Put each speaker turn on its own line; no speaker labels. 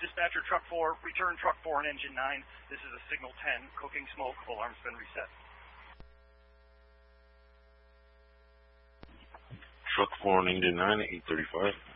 Dispatcher, Truck 4, return Truck 4 and Engine 9. This is a Signal 10, cooking smoke, alarm's been reset.
Truck 4 and Engine 9 at 835.